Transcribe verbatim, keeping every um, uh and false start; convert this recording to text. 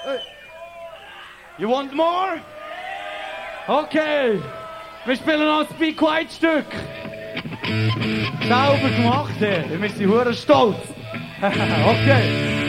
You want more? Okay. Wir spielen noch ein Be Quiet Stück. Sauber gemacht, hier. Wir sind hure stolz. Okay.